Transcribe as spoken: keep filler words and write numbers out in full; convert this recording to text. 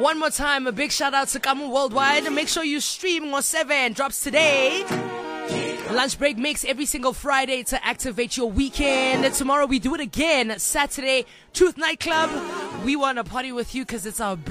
One more time, a big shout out to Kamu Worldwide. Make sure you stream on seven. Drops today. Lunch break makes every single Friday to activate your weekend. Tomorrow we do it again. Saturday, Truth Nightclub. We want to party with you because it's our